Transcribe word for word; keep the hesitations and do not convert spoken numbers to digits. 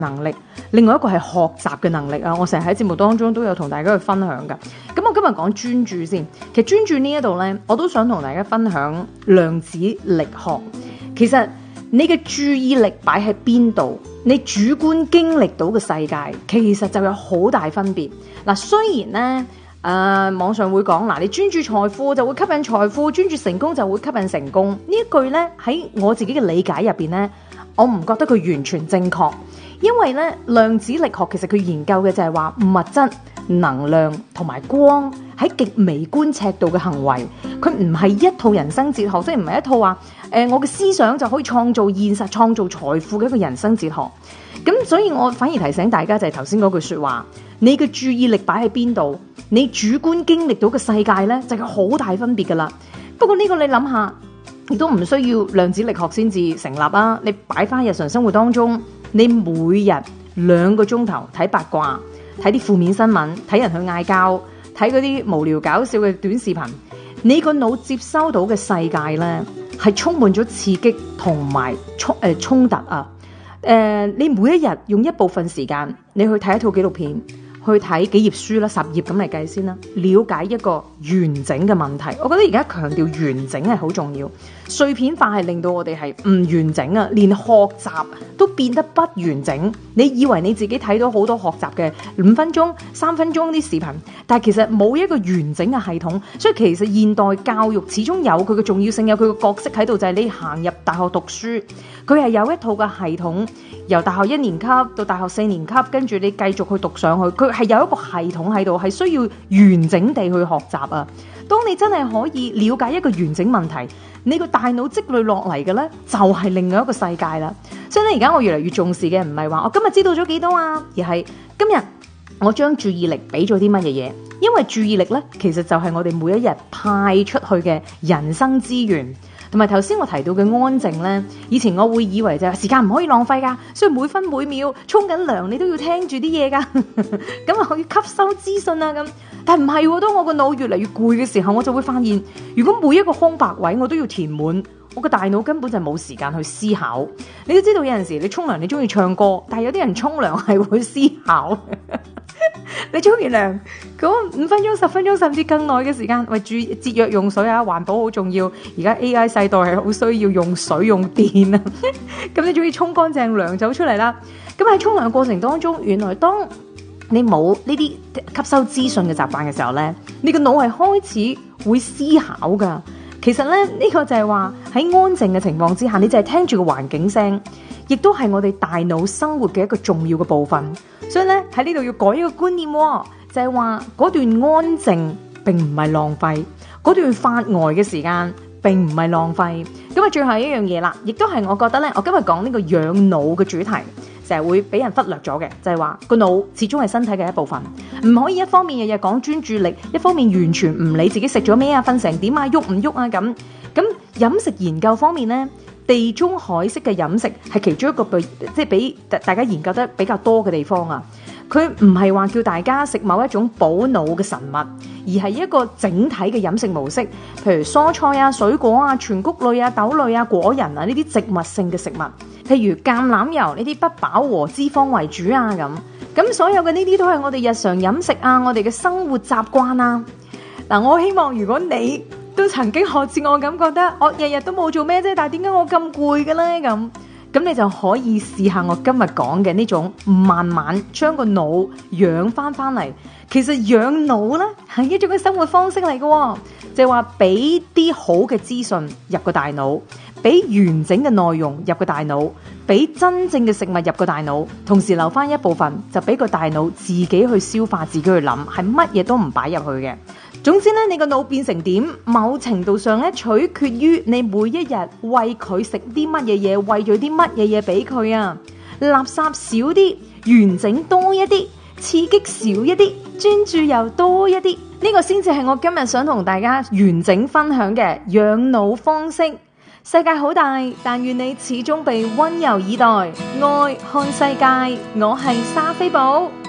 能力，另外一個係學習嘅能力啊！我成日喺節目當中都有同大家去分享㗎。咁我今日講專注先，其實專注呢一度呢，我都想同大家分享量子力學。其實你嘅注意力擺喺邊度，你主觀經歷到嘅世界，其實就有好大分別。嗱，雖然呢，誒、呃、網上會講嗱，你專注財富就會吸引財富，專注成功就會吸引成功。呢一句呢，喺我自己嘅理解入邊呢，我唔覺得佢完全正確。因為咧，量子力學其實佢研究嘅就係話物質、能量同埋光喺極微觀尺度嘅行為，佢唔係一套人生哲學，即係唔係一套話誒、呃、我嘅思想就可以創造現實、創造財富嘅一個人生哲學。咁所以我反而提醒大家就係頭先嗰句說話，你嘅注意力擺喺邊度，你主觀經歷到嘅世界咧就有好大分別噶啦。不過呢個你諗下，亦都唔需要量子力學先至成立啊！你擺翻日常生活當中。你每日兩個鐘頭睇八卦，睇啲負面新聞，睇人去嗌交，睇嗰啲無聊搞笑嘅短視頻，你個腦接收到嘅世界呢，係充滿咗刺激同埋衝誒衝突啊！誒、呃，你每一日用一部分時間，你去睇一套紀錄片，去睇幾頁書啦，十頁咁嚟計先啦，了解一個完整嘅問題。我覺得而家強調完整係好重要，碎片化係令到我哋係唔完整啊，連學習都變得不完整。你以為你自己睇到好多學習嘅五分鐘、三分鐘啲視頻，但係其實冇一個完整嘅系統。所以其實現代教育始終有佢嘅重要性，有佢嘅角色喺度，就係你行入大學讀書，佢係有一套嘅系統，由大學一年級到大學四年級，跟住你繼續去讀上去，佢係有一個系統喺度，係需要完整地去學習啊。當你真係可以了解一個完整問題，你個大腦積累落嚟嘅呢，就係另外一個世界啦。所以咧，而家我越嚟越重視嘅唔係話我今日知道咗幾多啊，而係今日我將注意力俾咗啲乜嘢嘢。因為注意力呢，其實就係我哋每一日派出去嘅人生資源。同埋頭先我提到嘅安靜呢，以前我會以為就係時間唔可以浪費㗎，所以每分每秒沖緊涼你都要聽住啲嘢㗎，咁啊可以吸收資訊啊咁。但係唔係喎，當我個腦越嚟越攰嘅時候，我就會發現，如果每一個空白位我都要填滿，我個大腦根本就冇時間去思考。你都知道有陣時你沖涼你中意唱歌，但係有啲人沖涼係會思考。你沖完涼嗰五分鐘、十分鐘甚至更耐嘅時間，為注節約用水啊，環保好重要。而家 A I 世代係好需要用水用電啊，咁你終於沖乾淨涼走出嚟啦。咁喺沖涼過程當中，原來當你冇呢啲吸收資訊嘅習慣嘅時候呢，你個腦係開始會思考噶。其實咧，呢個就係話喺安靜嘅情況之下，你就係聽住個環境聲，亦都係我哋大腦生活嘅一個重要嘅部分。所以咧，喺呢度要改一個觀念，就係話嗰段安靜並唔係浪費，嗰段發呆嘅時間並唔係浪費。咁啊，最後一樣嘢啦，亦都係我覺得咧，我今日講呢個養腦嘅主題，就係會俾人忽略咗嘅，就係話個腦始終係身體嘅一部分，唔可以一方面日日講專注力，一方面完全唔理自己食咗咩啊、瞓成點啊、喐唔喐啊咁。咁飲食研究方面呢，地中海式嘅飲食係其中一個被即係俾大家研究得比較多嘅地方啊。佢唔係話叫大家食某一種補腦嘅神物，而係一個整體嘅飲食模式，譬如蔬菜啊、水果啊、全穀類啊、豆類啊、果仁啊呢啲植物性嘅食物，譬如橄欖油呢啲不飽和脂肪為主啊咁。咁所有嘅呢啲都係我哋日常飲食啊，我哋嘅生活習慣啊。嗱，我希望如果你都曾經學似我咁覺得，我日日都冇做咩啫，但係點解我咁攰嘅咧咁？咁你就可以試下我今日講嘅呢種，慢慢將個腦養翻翻嚟。其實養腦咧係一種嘅生活方式嚟嘅，就係話俾啲好嘅資訊入個大腦，俾完整嘅內容入個大腦，俾真正嘅食物入個大腦，同時留翻一部分就俾個大腦自己去消化，自己去諗，係乜嘢都唔擺入去嘅。總之咧，你個腦變成點，某程度上咧取決於你每一日餵佢食啲乜嘢嘢，餵咗啲乜嘢嘢俾佢啊。垃圾少啲，完整多一啲，刺激少一啲，專注又多一啲，呢個先至係我今日想同大家完整分享嘅養腦方式。世界好大，但願你始終被溫柔以待。愛看世界，我係莎菲寶。